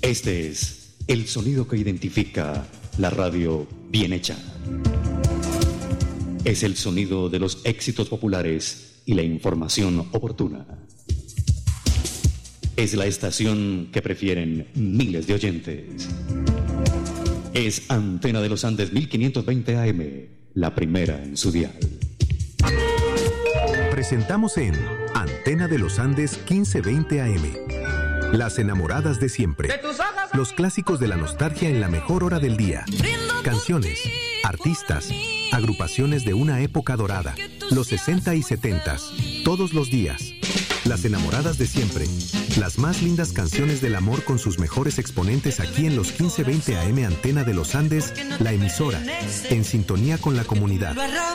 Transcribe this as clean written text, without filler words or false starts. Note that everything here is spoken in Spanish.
Este es el sonido que identifica la radio bien hecha. Es el sonido de los éxitos populares y la información oportuna. Es la estación que prefieren miles de oyentes. Es Antena de los Andes 1520 AM, la primera en su dial. Presentamos en Antena de los Andes 1520 AM. Las enamoradas de siempre. Los clásicos de la nostalgia en la mejor hora del día. Canciones, artistas, agrupaciones de una época dorada. Los 60 y 70, todos los días. Las enamoradas de siempre. Las más lindas canciones del amor con sus mejores exponentes aquí en los 1520 AM Antena de los Andes, la emisora, en sintonía con la comunidad.